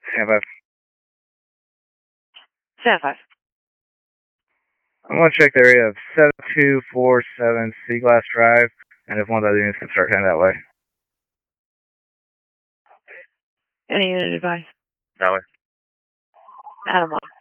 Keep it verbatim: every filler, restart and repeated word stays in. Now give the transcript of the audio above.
Stand by. Stand five. I'm going to check the area of seven two four seven Seaglass Drive, and if one of the other units can start heading that way. Any unit advice? That way. Adam one.